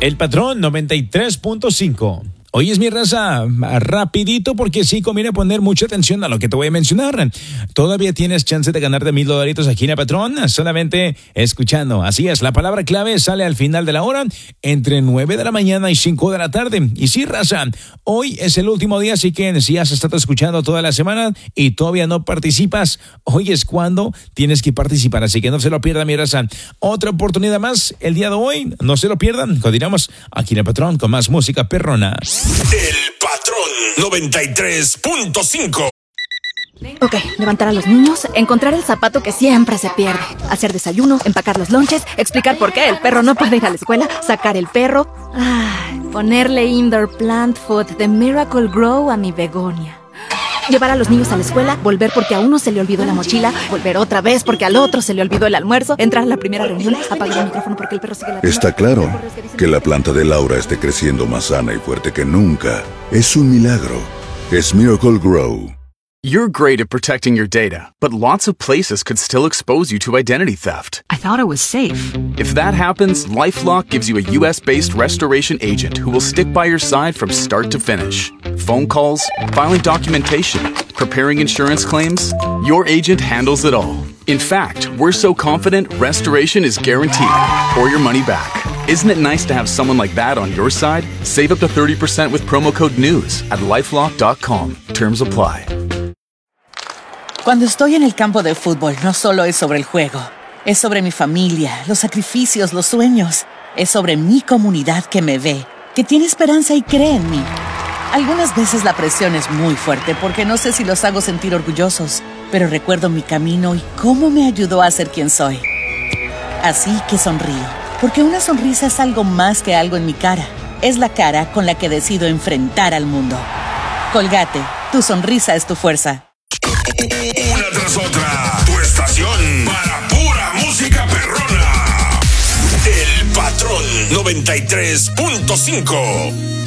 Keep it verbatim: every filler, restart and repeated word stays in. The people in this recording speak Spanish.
El Patrón noventa y tres punto cinco. Hoy es mi raza, rapidito porque sí conviene poner mucha atención a lo que te voy a mencionar. Todavía tienes chance de ganarte mil dolaritos aquí en el Patrón, solamente escuchando. Así es, la palabra clave sale al final de la hora, entre nueve de la mañana y cinco de la tarde. Y sí, raza, hoy es el último día, así que si has estado escuchando toda la semana y todavía no participas, hoy es cuando tienes que participar, así que no se lo pierda, mi raza. Otra oportunidad más el día de hoy, no se lo pierdan. Continuamos aquí en el Patrón con más música perrona. El Patrón noventa y tres punto cinco. Ok, levantar a los niños, encontrar el zapato que siempre se pierde, hacer desayuno, empacar los lonches, explicar por qué el perro no puede ir a la escuela, sacar el perro, ay, ponerle indoor plant food de Miracle Grow a mi begonia. Llevar a los niños a la escuela, volver porque a uno se le olvidó la mochila, volver otra vez porque al otro se le olvidó el almuerzo, entrar a la primera reunión, apagar el micrófono porque el perro sigue la... Está claro que la planta de Laura esté creciendo más sana y fuerte que nunca. Es un milagro. Es Miracle Grow. You're great at protecting your data, but lots of places could still expose you to identity theft. I thought it was safe. If that happens, LifeLock gives you a U S-based restoration agent who will stick by your side from start to finish. Phone calls, filing documentation, preparing insurance claims, your agent handles it all. In fact, we're so confident restoration is guaranteed, or your money back. Isn't it nice to have someone like that on your side? Save up to thirty percent with promo code NEWS at lifelock dot com. Terms apply. Cuando estoy en el campo de fútbol, no solo es sobre el juego. Es sobre mi familia, los sacrificios, los sueños. Es sobre mi comunidad que me ve, que tiene esperanza y cree en mí. Algunas veces la presión es muy fuerte porque no sé si los hago sentir orgullosos, pero recuerdo mi camino y cómo me ayudó a ser quien soy. Así que sonrío, porque una sonrisa es algo más que algo en mi cara. Es la cara con la que decido enfrentar al mundo. Colgate, tu sonrisa es tu fuerza. Una tras otra, tu estación para pura música perrona. El Patrón noventa y tres punto cinco.